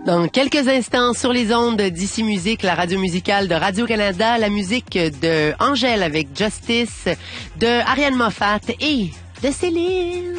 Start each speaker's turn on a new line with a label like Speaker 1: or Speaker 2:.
Speaker 1: Dans quelques instants, sur les ondes d'Ici Musique, la radio musicale de Radio-Canada, la musique de Angèle avec Justice, de Ariane Moffat et de Céline.